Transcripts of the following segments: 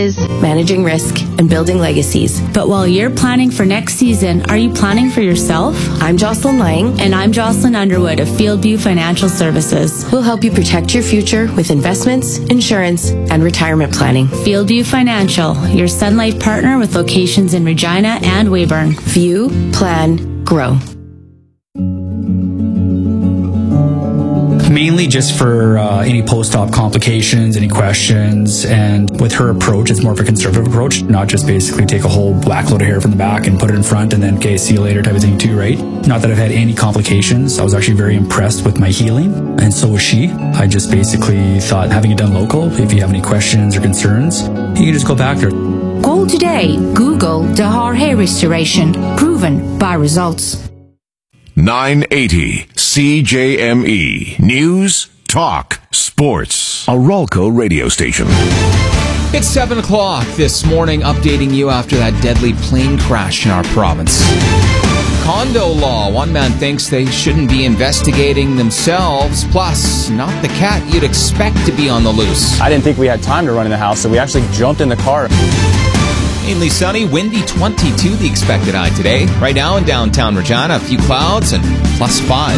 managing risk, and building legacies. But while you're planning for next season, are you planning for yourself? I'm Jocelyn Lang. And I'm Jocelyn Underwood of Fieldview Financial Services. We'll help you protect your future with investments, insurance, and retirement planning. Fieldview Financial, your Sun Life partner with locations in Regina and Weyburn. View, plan, grow. Mainly just for any post-op complications, any questions, and with her approach, it's more of a conservative approach, not just basically take a whole black load of hair from the back and put it in front and then, okay, see you later type of thing too, right? Not that I've had any complications. I was actually very impressed with my healing, and so was she. I just basically thought, having it done local, if you have any questions or concerns, you can just go back there. Call today. Google Dahar Hair Restoration. Proven by results. 980 CJME News, Talk, Sports. A Ralco radio station. It's 7 o'clock this morning, updating you after that deadly plane crash in our province. Condo law. One man thinks they shouldn't be investigating themselves. Plus, not the cat you'd expect to be on the loose. I didn't think we had time to run in the house, so we actually jumped in the car. Mainly sunny, windy 22 the expected high today. Right now in downtown Regina, a few clouds and +5.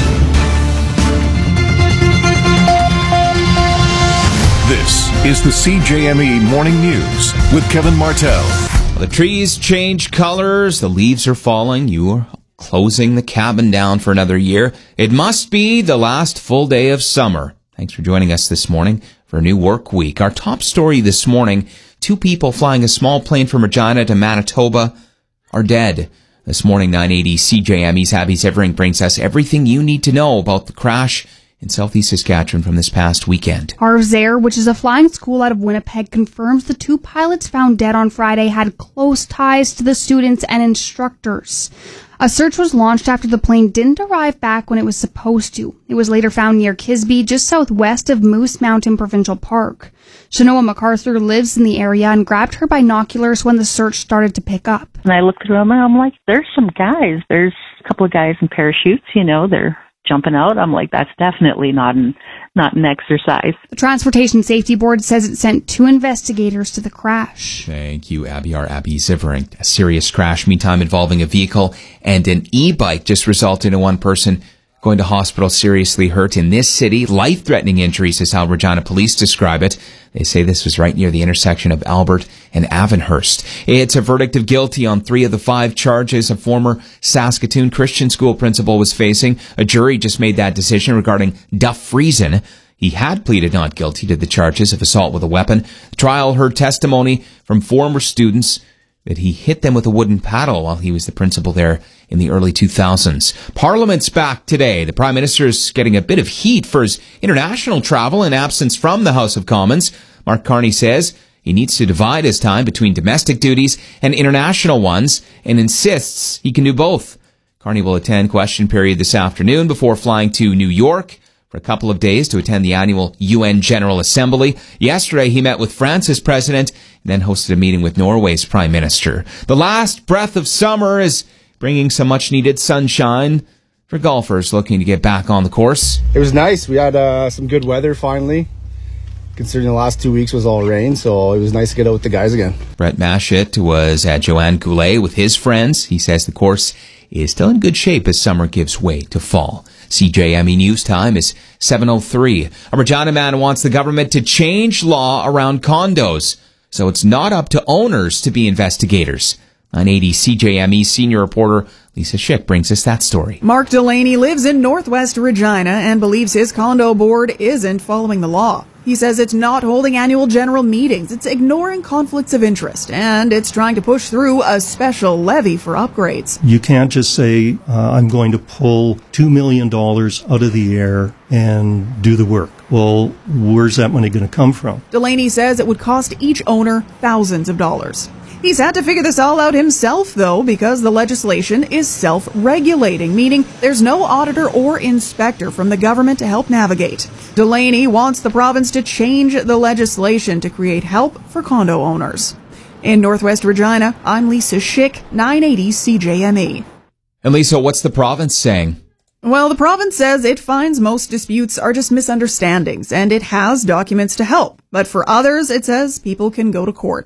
This is the CJME Morning News with Kevin Martell. Well, the trees change colors, the leaves are falling, you're closing the cabin down for another year. It must be the last full day of summer. Thanks for joining us this morning for a new work week. Our top story this morning: 2 people flying a small plane from Regina to Manitoba are dead. This morning, 980 CJME's Abby Zivering brings us everything you need to know about the crash in southeast Saskatchewan from this past weekend. Harv's Air, which is a flying school out of Winnipeg, confirms the 2 pilots found dead on Friday had close ties to the students and instructors. A search was launched after the plane didn't arrive back when it was supposed to. It was later found near Kisby, just southwest of Moose Mountain Provincial Park. Shanoa MacArthur lives in the area and grabbed her binoculars when the search started to pick up. And I looked around and I'm like, there's some guys. There's a couple of guys in parachutes, they're jumping out. I'm like, that's definitely not an exercise. The Transportation Safety Board says it sent 2 investigators to the crash. Thank you, Abby. Our Abby Zivering. A serious crash, meantime, involving a vehicle and an e-bike just resulted in one person going to hospital seriously hurt in this city. Life-threatening injuries is how Regina police describe it. They say this was right near the intersection of Albert and Avonhurst. It's a verdict of guilty on 3 of the 5 charges a former Saskatoon Christian school principal was facing. A jury just made that decision regarding Duff Friesen. He had pleaded not guilty to the charges of assault with a weapon. The trial heard testimony from former students that he hit them with a wooden paddle while he was the principal there in the early 2000s. Parliament's back today. The Prime Minister is getting a bit of heat for his international travel and absence from the House of Commons. Mark Carney says he needs to divide his time between domestic duties and international ones and insists he can do both. Carney will attend question period this afternoon before flying to New York for a couple of days to attend the annual UN General Assembly. Yesterday, he met with France's president and then hosted a meeting with Norway's prime minister. The last breath of summer is bringing some much-needed sunshine for golfers looking to get back on the course. It was nice. We had some good weather finally, considering the last 2 weeks was all rain, so it was nice to get out with the guys again. Brett Mashett was at Joanne Goulet with his friends. He says the course is still in good shape as summer gives way to fall. CJME News Time is 7:03. A Regina man wants the government to change law around condos so it's not up to owners to be investigators. 980 CJME senior reporter Lisa Schick brings us that story. Mark Delaney lives in northwest Regina and believes his condo board isn't following the law. He says it's not holding annual general meetings, it's ignoring conflicts of interest, and it's trying to push through a special levy for upgrades. You can't just say, I'm going to pull $2 million out of the air and do the work. Well, where's that money going to come from? Delaney says it would cost each owner thousands of dollars. He's had to figure this all out himself, though, because the legislation is self-regulating, meaning there's no auditor or inspector from the government to help navigate. Delaney wants the province to change the legislation to create help for condo owners. In Northwest Regina, I'm Lisa Schick, 980 CJME. And Lisa, what's the province saying? Well, the province says it finds most disputes are just misunderstandings, and it has documents to help. But for others, it says people can go to court.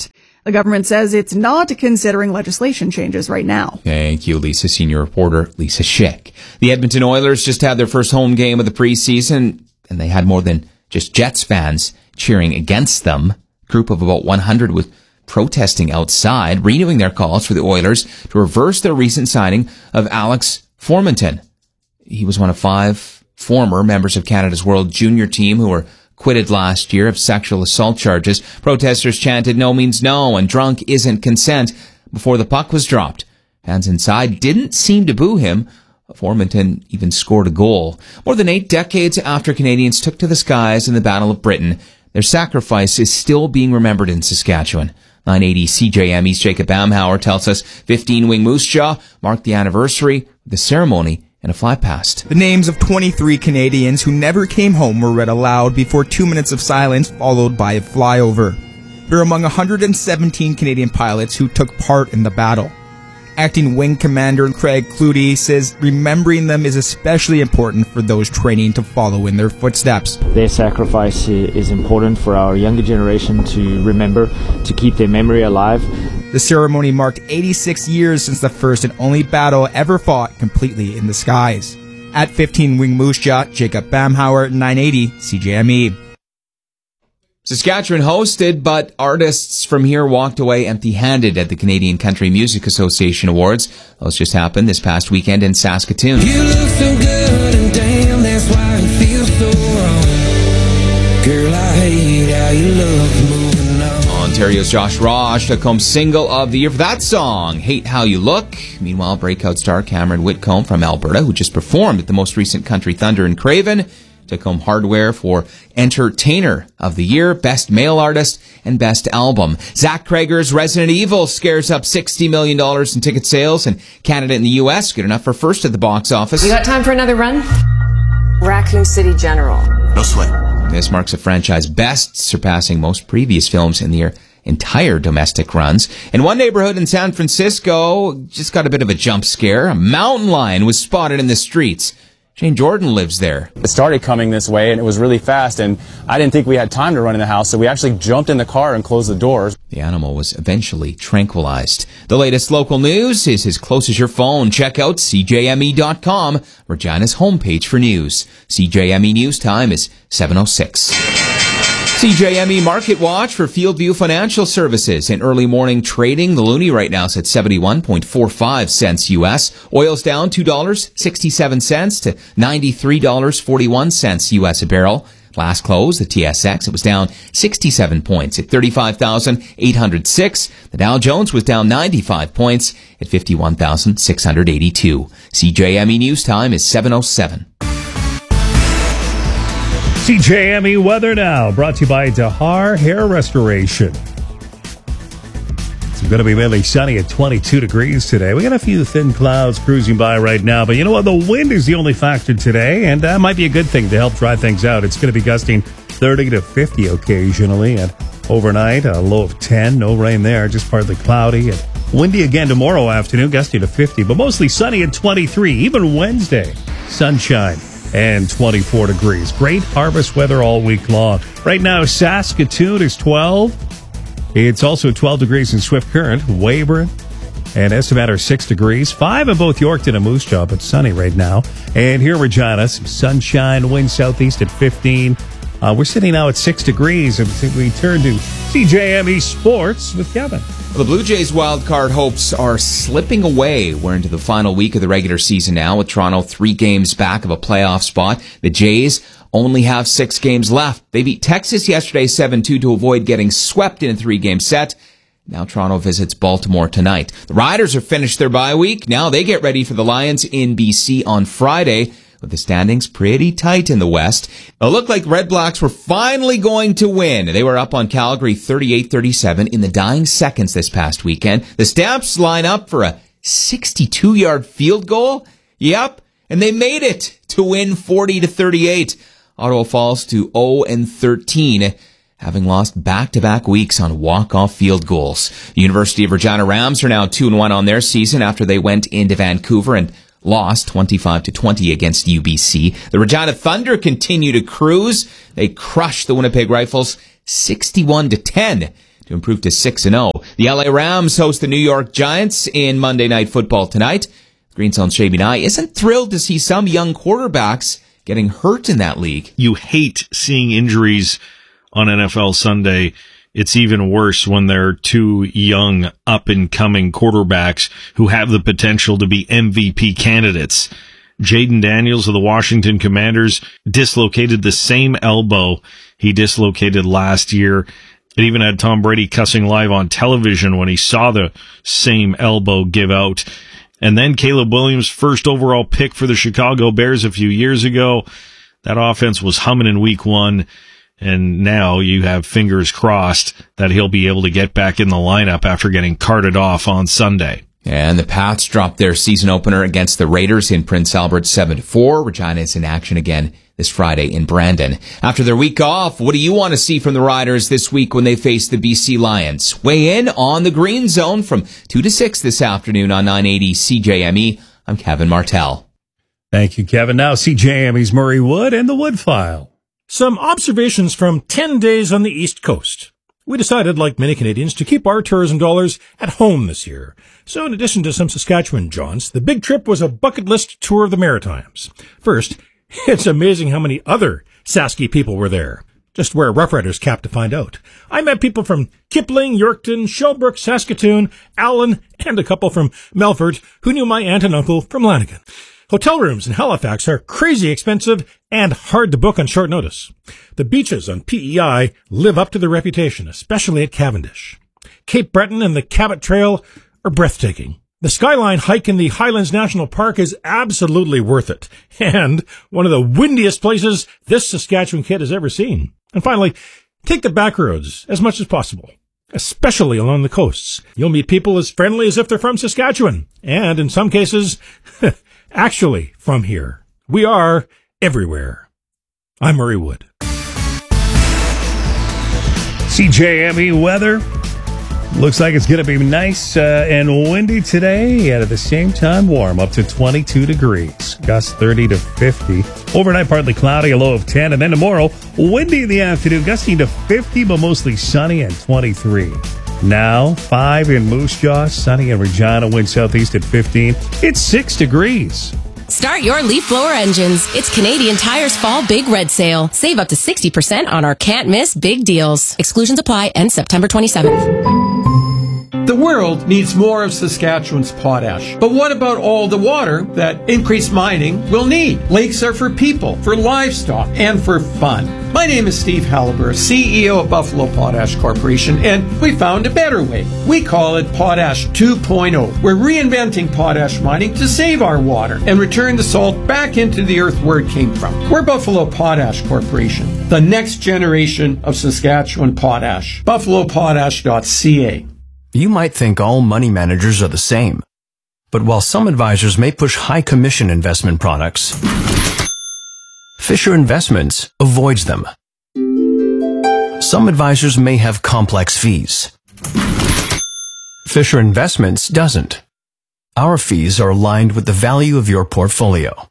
The government says it's not considering legislation changes right now. Thank you, Lisa. Senior reporter Lisa Schick. The Edmonton Oilers just had their first home game of the preseason, and they had more than just Jets fans cheering against them. A group of about 100 was protesting outside, renewing their calls for the Oilers to reverse their recent signing of Alex Formenton. He was one of 5 former members of Canada's World Junior team who were acquitted last year of sexual assault charges. Protesters chanted "no means no" and "drunk isn't consent" before the puck was dropped. Fans inside didn't seem to boo him. Formenton even scored a goal. More than 8 decades after Canadians took to the skies in the Battle of Britain, their sacrifice is still being remembered in Saskatchewan. 980 CJME's Jacob Amhauer tells us 15 Wing Moose Jaw marked the anniversary of the ceremony in a fly past. The names of 23 Canadians who never came home were read aloud before 2 minutes of silence followed by a flyover. They're among 117 Canadian pilots who took part in the battle. Acting Wing Commander Craig Clutie says remembering them is especially important for those training to follow in their footsteps. Their sacrifice is important for our younger generation to remember, to keep their memory alive. The ceremony marked 86 years since the first and only battle ever fought completely in the skies. At 15 Wing Moose Jaw, Jacob Bamhauer, 980 CJME. Saskatchewan hosted, but artists from here walked away empty-handed at the Canadian Country Music Association Awards. Those just happened this past weekend in Saskatoon. You look so good, and damn, that's why it feels so wrong. Girl, I hate how you look moving on. Ontario's Josh Rosh took home Single of the Year for that song, Hate How You Look. Meanwhile, breakout star Cameron Whitcomb from Alberta, who just performed at the most recent Country Thunder in Craven, took home Hardware for Entertainer of the Year, Best Male Artist, and Best Album. Zach Krager's Resident Evil scares up $60 million in ticket sales, and Canada and the U.S. good enough for first at the box office. You got time for another run? Raccoon City General. No sweat. This marks a franchise best, surpassing most previous films in their entire domestic runs. In one neighborhood in San Francisco, just got a bit of a jump scare. A mountain lion was spotted in the streets. Shane Jordan lives there. It started coming this way, and it was really fast, and I didn't think we had time to run in the house, so we actually jumped in the car and closed the doors. The animal was eventually tranquilized. The latest local news is as close as your phone. Check out CJME.com, Regina's homepage for news. CJME News Time is 7:06. CJME Market Watch for Fieldview Financial Services. In early morning trading, the loonie right now is at 71.45 cents U.S. Oil's down $2.67 to $93.41 U.S. a barrel. Last close, the TSX, it was down 67 points at 35,806. The Dow Jones was down 95 points at 51,682. CJME News Time is 7:07. CJME weather now, brought to you by Dahar Hair Restoration. It's going to be mainly sunny at 22 degrees today. We got a few thin clouds cruising by right now, but you know what? The wind is the only factor today, and that might be a good thing to help dry things out. It's going to be gusting 30 to 50 occasionally, and overnight, a low of 10. No rain there, just partly cloudy, and windy again tomorrow afternoon, gusting to 50, but mostly sunny at 23. Even Wednesday, sunshine and 24 degrees. Great harvest weather all week long. Right now, Saskatoon is 12. It's also 12 degrees in Swift Current, Weyburn, and Estevan are 6 degrees. 5 in both Yorkton and Moose Jaw, but sunny right now. And here in Regina, some sunshine, wind southeast at 15. We're sitting now at 6 degrees, and we turn to CJME Sports with Kevin. Well, the Blue Jays' wildcard hopes are slipping away. We're into the final week of the regular season now, with Toronto 3 games back of a playoff spot. The Jays only have 6 games left. They beat Texas yesterday 7-2 to avoid getting swept in a 3-game set. Now Toronto visits Baltimore tonight. The Riders have finished their bye week. Now they get ready for the Lions in BC on Friday, with the standings pretty tight in the West. It looked like Red Blacks were finally going to win. They were up on Calgary 38-37 in the dying seconds this past weekend. The Stamps line up for a 62-yard field goal. Yep, and they made it to win 40-38. Ottawa falls to 0-13, having lost back-to-back weeks on walk-off field goals. The University of Regina Rams are now 2-1 on their season after they went into Vancouver and lost 25-20 against UBC. The Regina Thunder continue to cruise. They crushed the Winnipeg Rifles 61-10. to improve to 6-0. The LA Rams host the New York Giants in Monday Night Football tonight. Green Zone's Shay Nye isn't thrilled to see some young quarterbacks getting hurt in that league. You hate seeing injuries on NFL Sunday. It's even worse when they're two young, up-and-coming quarterbacks who have the potential to be MVP candidates. Jaden Daniels of the Washington Commanders dislocated the same elbow he dislocated last year. It even had Tom Brady cussing live on television when he saw the same elbow give out. And then Caleb Williams, first overall pick for the Chicago Bears a few years ago. That offense was humming in week 1. And now you have fingers crossed that he'll be able to get back in the lineup after getting carted off on Sunday. And the Pats dropped their season opener against the Raiders in Prince Albert 7-4. Regina is in action again this Friday in Brandon. After their week off, what do you want to see from the Riders this week when they face the BC Lions? Weigh in on the Green Zone from 2 to 6 this afternoon on 980 CJME. I'm Kevin Martell. Thank you, Kevin. Now CJME's Murray Wood and the Wood File. Some observations from 10 days on the East Coast. We decided, like many Canadians, to keep our tourism dollars at home this year. So in addition to some Saskatchewan jaunts, the big trip was a bucket list tour of the Maritimes. First, it's amazing how many other Sasky people were there. Just wear a Rough Riders cap to find out. I met people from Kipling, Yorkton, Shellbrook, Saskatoon, Allen, and a couple from Melfort who knew my aunt and uncle from Lanigan. Hotel rooms in Halifax are crazy expensive and hard to book on short notice. The beaches on PEI live up to their reputation, especially at Cavendish. Cape Breton and the Cabot Trail are breathtaking. The Skyline hike in the Highlands National Park is absolutely worth it, and one of the windiest places this Saskatchewan kid has ever seen. And finally, take the back roads as much as possible, especially along the coasts. You'll meet people as friendly as if they're from Saskatchewan, and in some cases, actually from here. We are everywhere. I'm Murray Wood. CJME weather. Looks like it's going to be nice and windy today, and at the same time warm, up to 22 degrees. Gusts 30 to 50. Overnight partly cloudy, a low of 10. And then tomorrow, windy in the afternoon, gusting to 50, but mostly sunny and 23. Now, 5 in Moose Jaw, sunny in Regina, wind southeast at 15. It's 6 degrees. Start your leaf blower engines. It's Canadian Tire's Fall Big Red Sale. Save up to 60% on our can't miss big deals. Exclusions apply, end September 27th. The world needs more of Saskatchewan's potash. But what about all the water that increased mining will need? Lakes are for people, for livestock, and for fun. My name is Steve Halliburton, CEO of Buffalo Potash Corporation, and we found a better way. We call it Potash 2.0. We're reinventing potash mining to save our water and return the salt back into the earth where it came from. We're Buffalo Potash Corporation, the next generation of Saskatchewan potash. BuffaloPotash.ca. You might think all money managers are the same. But while some advisors may push high commission investment products, Fisher Investments avoids them. Some advisors may have complex fees. Fisher Investments doesn't. Our fees are aligned with the value of your portfolio.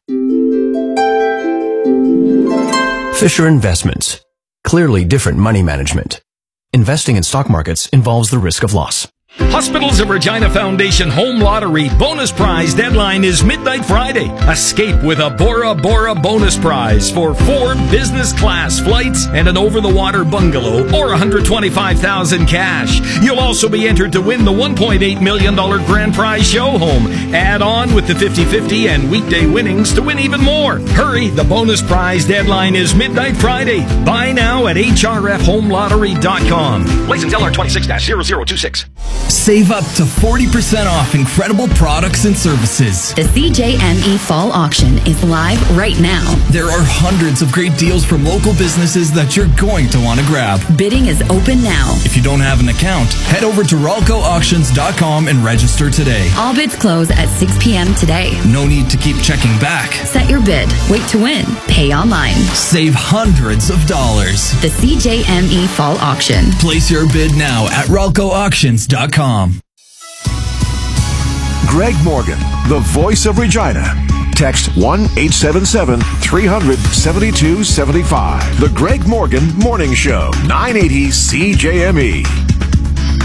Fisher Investments. Clearly different money management. Investing in stock markets involves the risk of loss. Hospitals of Regina Foundation Home Lottery bonus prize deadline is midnight Friday. Escape with a Bora Bora bonus prize for 4 business class flights and an over-the-water bungalow or $125,000 cash. You'll also be entered to win the $1.8 million grand prize show home. Add on with the 50-50 and weekday winnings to win even more. Hurry, the bonus prize deadline is midnight Friday. Buy now at hrfhomelottery.com. License LR 26-0026. Save up to 40% off incredible products and services. The CJME Fall Auction is live right now. There are hundreds of great deals from local businesses that you're going to want to grab. Bidding is open now. If you don't have an account, head over to RalcoAuctions.com and register today. All bids close at 6 p.m. today. No need to keep checking back. Set your bid. Wait to win. Pay online. Save hundreds of dollars. The CJME Fall Auction. Place your bid now at RalcoAuctions.com. Greg Morgan, the voice of Regina. Text 1-877-300-7275. The Greg Morgan Morning Show, 980 CJME.